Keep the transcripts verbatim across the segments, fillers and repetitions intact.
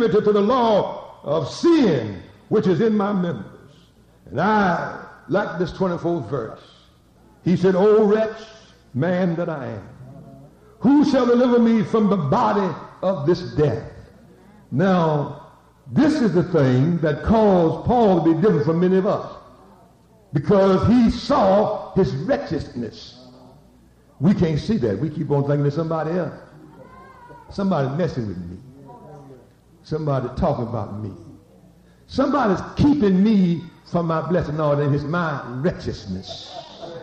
iniquity, to the law of sin, which is in my members. And I like this twenty-fourth verse. He said, O wretch man that I am, who shall deliver me from the body of this death? Now, this is the thing that caused Paul to be different from many of us, because he saw his wretchedness. We can't see that. We keep on thinking it's somebody else. Somebody messing with me. Somebody talking about me. Somebody's keeping me from my blessing. No, then it's my wretchedness.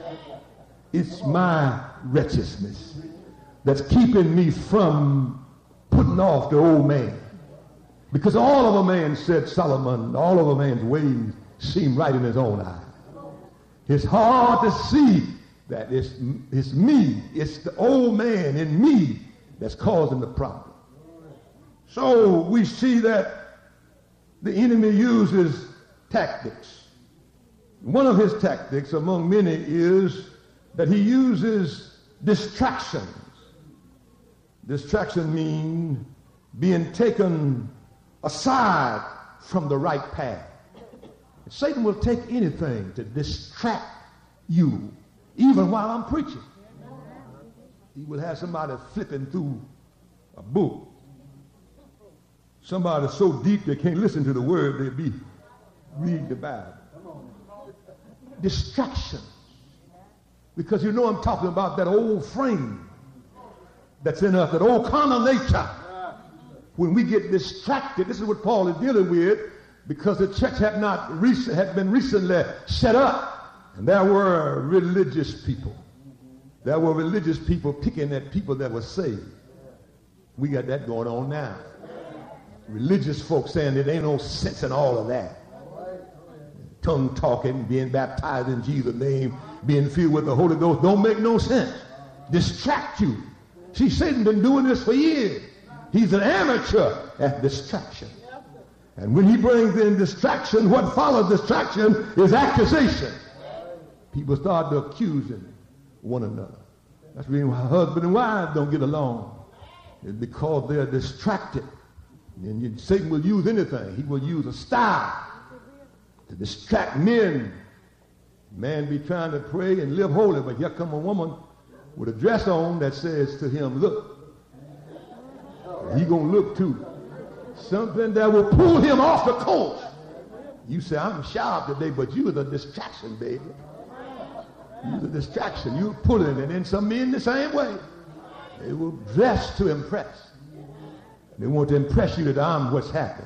It's my wretchedness that's keeping me from putting off the old man. Because all of a man, said Solomon, all of a man's ways seem right in his own eye. It's hard to see that it's, it's me, it's the old man in me that's causing the problem. So we see that the enemy uses tactics. One of his tactics among many is that he uses distractions. Distraction means being taken aside from the right path. Satan will take anything to distract you, even while I'm preaching. He will have somebody flipping through a book. Somebody so deep they can't listen to the word, they'll be reading the Bible. Distractions. Because you know I'm talking about that old frame that's in us, that old carnal nature. When we get distracted, this is what Paul is dealing with, because the church had not recent, had been recently set up, and there were religious people. There were religious people picking at people that were saved. We got that going on now. Religious folks saying there ain't no sense in all of that. Tongue talking, being baptized in Jesus' name, being filled with the Holy Ghost don't make no sense. Distract you. See, Satan's been doing this for years. He's an amateur at distraction. And when he brings in distraction, what follows distraction is accusation. People start to accusing one another. That's the reason why husband and wives don't get along. It's because they're distracted. And you, Satan will use anything. He will use a style to distract men. Man be trying to pray and live holy, but here come a woman with a dress on that says to him, look. He gonna look too. Something that will pull him off the course. You say, I'm sharp today, but you was a distraction, baby. You was a distraction. You were pulling, and then some men the same way. They will dress to impress. They want to impress you that I'm what's happened.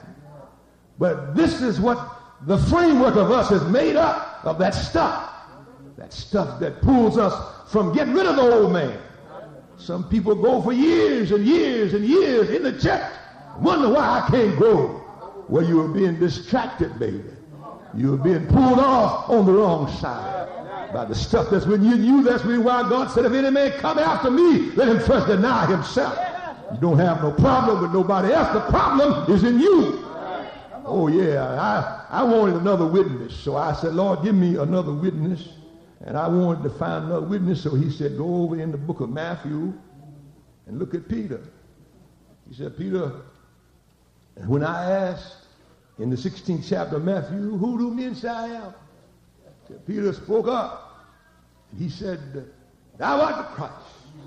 But this is what the framework of us is made up of, that stuff. That stuff that pulls us from getting rid of the old man. Some people go for years and years and years in the church, wonder why I can't grow. Well, you were being distracted, baby. You were being pulled off on the wrong side by the stuff that's within you. That's really why God said, if any man come after me, let him first deny himself. You don't have no problem with nobody else. The problem is in you. Oh, yeah, I, I wanted another witness. So I said, Lord, give me another witness. And I wanted to find another witness, so he said, go over in the book of Matthew and look at Peter. He said, Peter, when I asked in the sixteenth chapter of Matthew, who do men say I am? Said, Peter spoke up. He said, thou art the Christ,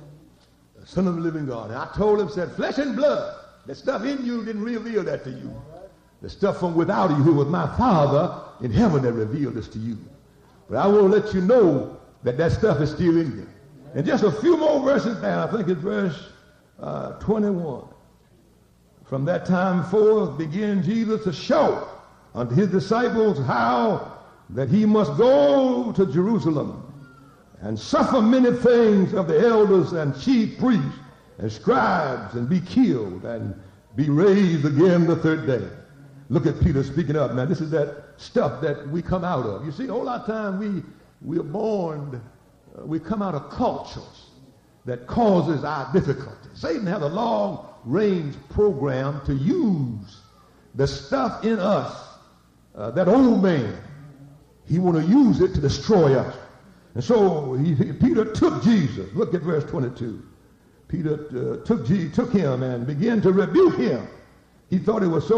the Son of the living God. And I told him, said, flesh and blood, the stuff in you didn't reveal that to you. The stuff from without you, who was my Father in heaven, that revealed this to you. But I will let you know that that stuff is still in you. And just a few more verses down, I think it's verse uh, twenty-one. From that time forth began Jesus to show unto his disciples how that he must go to Jerusalem and suffer many things of the elders and chief priests and scribes, and be killed and be raised again the third day. Look at Peter speaking up. Now, this is that stuff that we come out of. You see, a whole lot of time we, we are born, uh, we come out of cultures that causes our difficulty. Satan has a long-range program to use the stuff in us, uh, that old man. He want to use it to destroy us. And so he, Peter took Jesus. Look at verse twenty-two. Peter uh, took, G, took him and began to rebuke him. He thought it was so